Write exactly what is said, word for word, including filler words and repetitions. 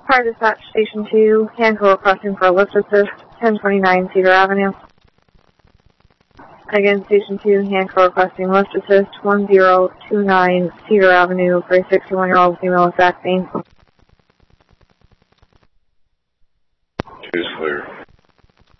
Fire Dispatch Station two, Hanco requesting for a lift assist, ten twenty-nine Cedar Avenue. Again, Station two, Hanco requesting lift assist, one zero two nine Cedar Avenue for a sixty-one-year-old female with back pain.